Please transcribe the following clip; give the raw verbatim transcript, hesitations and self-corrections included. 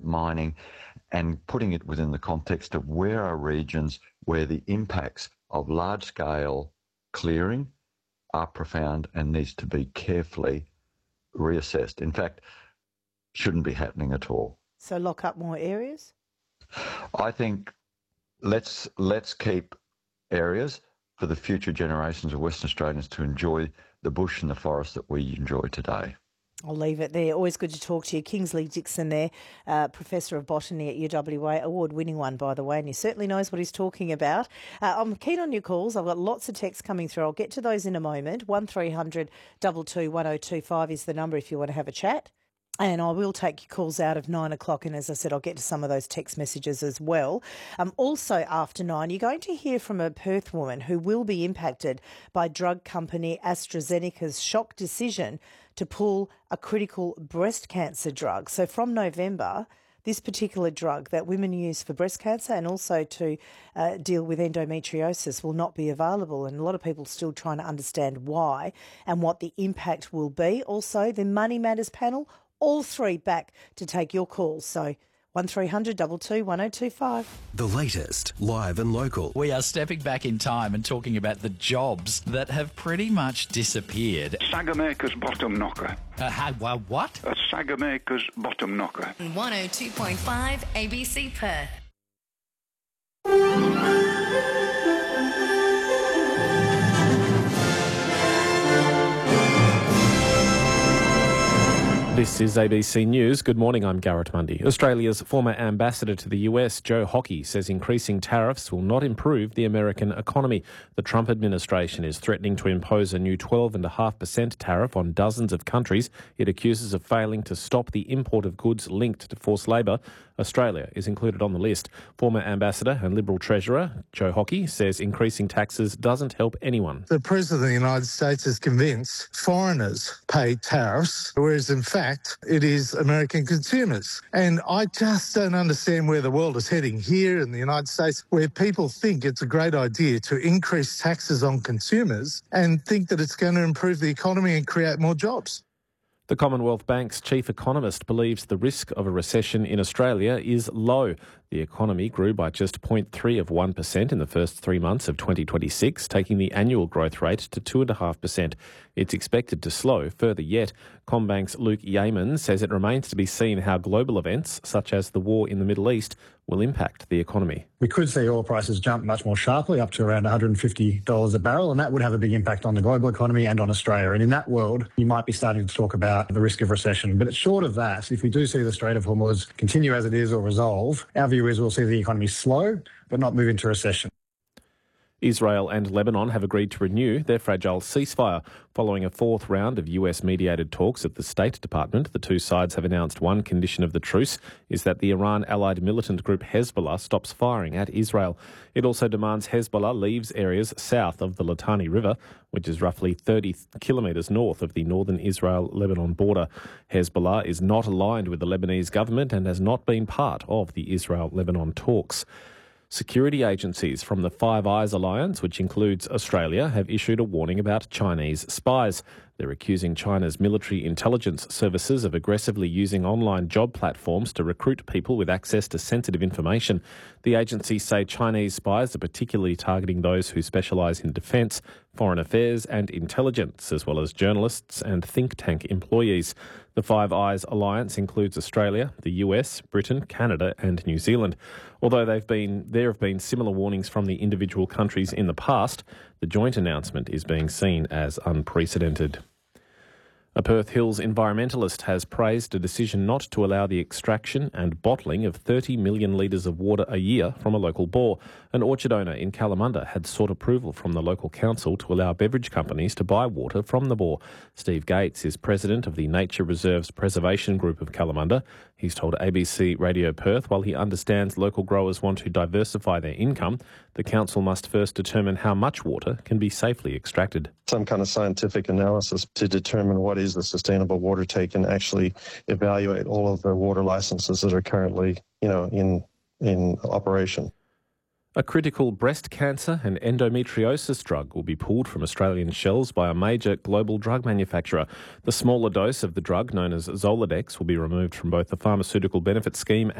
mining and putting it within the context of where are regions where the impacts of large-scale clearing are profound and needs to be carefully reassessed. In fact, shouldn't be happening at all. So lock up more areas? I think let's let's keep areas for the future generations of Western Australians to enjoy the bush and the forest that we enjoy today. I'll leave it there. Always good to talk to you. Kingsley Dixon there, uh, Professor of Botany at U W A, award-winning one, by the way, and he certainly knows what he's talking about. Uh, I'm keen on your calls. I've got lots of texts coming through. I'll get to those in a moment. one three hundred two two one oh two five is the number if you want to have a chat. And I will take your calls out of nine o'clock. And as I said, I'll get to some of those text messages as well. Um, also, after nine, you're going to hear from a Perth woman who will be impacted by drug company AstraZeneca's shock decision to pull a critical breast cancer drug. So from November, this particular drug that women use for breast cancer and also to uh, deal with endometriosis will not be available. And a lot of people still trying to understand why and what the impact will be. Also, the Money Matters panel, all three back to take your calls. So one three hundred two two one oh two five. The latest, live and local. We are stepping back in time and talking about the jobs that have pretty much disappeared. Sagamaker's bottom knocker. Uh, how, well, what? A Sagamaker's bottom knocker. one oh two point five A B C Perth. This is A B C News. Good morning, I'm Garrett Mundy. Australia's former ambassador to the U S, Joe Hockey, says increasing tariffs will not improve the American economy. The Trump administration is threatening to impose a new twelve point five percent tariff on dozens of countries it accuses of failing to stop the import of goods linked to forced labour. Australia is included on the list. Former ambassador and Liberal Treasurer Joe Hockey says increasing taxes doesn't help anyone. The President of the United States is convinced foreigners pay tariffs, whereas in fact it is American consumers. And I just don't understand where the world is heading here in the United States, where people think it's a great idea to increase taxes on consumers and think that it's going to improve the economy and create more jobs. The Commonwealth Bank's chief economist believes the risk of a recession in Australia is low. The economy grew by just zero point three of one percent in the first three months of twenty twenty-six, taking the annual growth rate to two point five percent. It's expected to slow further yet. CommBank's Luke Yeaman says it remains to be seen how global events, such as the war in the Middle East, will impact the economy. We could see oil prices jump much more sharply, up to around one hundred fifty dollars a barrel, and that would have a big impact on the global economy and on Australia. And in that world, you might be starting to talk about the risk of recession. But it's short of that. If we do see the Strait of Hormuz continue as it is or resolve, our view is we'll see the economy slow, but not move into recession. Israel and Lebanon have agreed to renew their fragile ceasefire. Following a fourth round of U S-mediated talks at the State Department, the two sides have announced one condition of the truce is that the Iran-allied militant group Hezbollah stops firing at Israel. It also demands Hezbollah leaves areas south of the Litani River, which is roughly thirty kilometres north of the northern Israel-Lebanon border. Hezbollah is not aligned with the Lebanese government and has not been part of the Israel-Lebanon talks. Security agencies from the Five Eyes Alliance, which includes Australia, have issued a warning about Chinese spies. They're accusing China's military intelligence services of aggressively using online job platforms to recruit people with access to sensitive information. The agencies say Chinese spies are particularly targeting those who specialise in defence, foreign affairs and intelligence, as well as journalists and think tank employees. The Five Eyes Alliance includes Australia, the U S, Britain, Canada and New Zealand. Although they've been, there have been similar warnings from the individual countries in the past, the joint announcement is being seen as unprecedented. A Perth Hills environmentalist has praised a decision not to allow the extraction and bottling of thirty million litres of water a year from a local bore. An orchard owner in Kalamunda had sought approval from the local council to allow beverage companies to buy water from the bore. Steve Gates is president of the Nature Reserves Preservation Group of Kalamunda. He's told A B C Radio Perth while he understands local growers want to diversify their income, the council must first determine how much water can be safely extracted. Some kind of scientific analysis to determine what is the sustainable water take and actually evaluate all of the water licenses that are currently, you know, in in operation. A critical breast cancer and endometriosis drug will be pulled from Australian shelves by a major global drug manufacturer. The smaller dose of the drug, known as Zoladex, will be removed from both the Pharmaceutical Benefits Scheme